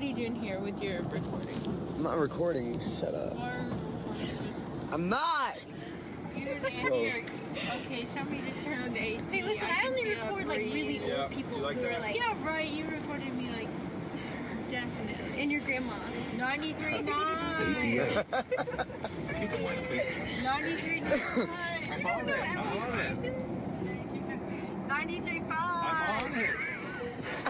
what are you doing here with your recording? I'm not recording. Shut up. I'm not. Okay, somebody just turned on the AC. Hey, listen, I only record like really old people who are like. Yeah, right. You recorded me like definitely. And your grandma. 93.9. 93.9. You don't know Emily's stations? 93.5.